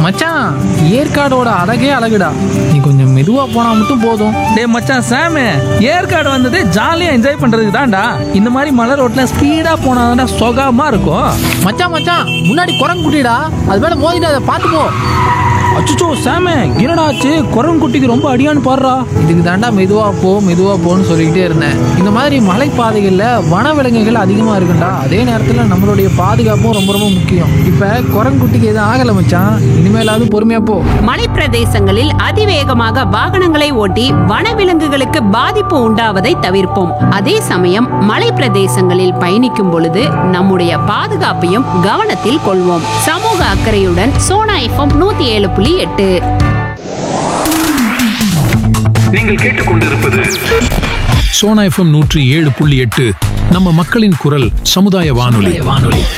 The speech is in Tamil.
மச்சான், ஏற்காடோட அழகே அழகுடா. நீ கொஞ்சம் மெதுவா போனா மட்டும் போதும். டேய் மச்சான் சாமு, ஏற்காடு வந்தது ஜாலியா என்ஜாய் பண்றதுக்கு தான்டா. இந்த மாதிரி மலை ரோட்ல ஸ்பீடா போனாதான்டா சுகமா இருக்கும். மச்சான், முன்னாடி குரங்கு குட்டிடா, அது மேல மோதிடாத, பாத்து போ. அச்சுச்சோ சாமு, என்னடா ஆச்சு? குரங்குட்டிக்கு ரொம்ப அடியான்னு பாடுறா. இதுக்கு தாண்டா மெதுவா போன்னு சொல்லிக்கிட்டே இருந்தேன். இந்த மாதிரி மலைப்பாதைகள்ல வனவிலங்குகள் அதிகமா இருக்குண்டா. அதே நேரத்துல நம்மளுடைய பாதுகாப்பும் ரொம்ப ரொம்ப முக்கியம். இப்ப குரங்குட்டிக்கு எதுவும் ஆகல மச்சான், இனிமேலாவது பொறுமையா போ. மலைப்பிரதேசங்களில் அதிவேகமாக வாகனங்களை ஓட்டி வனவிலங்குகளுக்கு பாதிப்பு உண்டாவதை தவிர்ப்போம். அதே சமயம் மலைப்பிரதேசங்களில் பயணிக்கும் பொழுது நம்முடைய பாதுகாப்பையும் கவனத்தில் கொள்வோம். சமூக அக்கறையுடன் சோனா FM 107.8. நீங்கள் கேட்டுக்கொண்டிருப்பது சோனா FM 107.8, நம்ம மக்களின் குரல், சமுதாய வானொலி.